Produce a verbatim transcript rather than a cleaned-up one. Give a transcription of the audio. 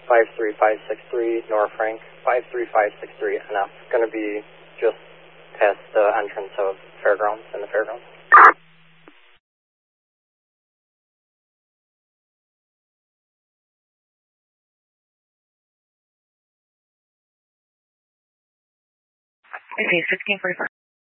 five three five six three, Nora Frank, five three five six three N F. Going to be just past the entrance of Fairgrounds, in the Fairgrounds. Okay, sixteen forty-five.